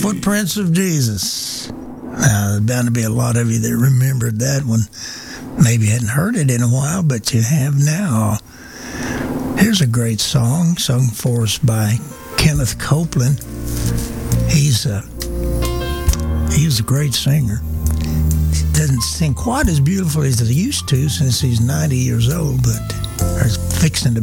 Footprints of Jesus. Now, there's bound to be a lot of you that remembered that one. Maybe hadn't heard it in a while, but you have now. Here's a great song sung for us by Kenneth Copeland. He was a great singer. Doesn't sing quite as beautifully as he used to since he's 90 years old, but or fixing to